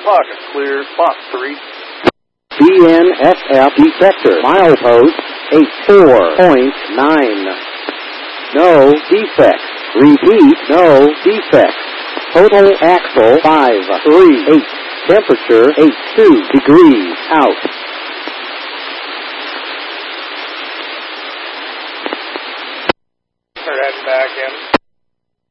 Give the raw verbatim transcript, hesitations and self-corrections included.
Pocket clear, spot three. B N S F detector, milepost eight four point nine. No defects. Repeat, no defects. Total axle five three eight. Temperature eighty-two degrees out. They're heading back in.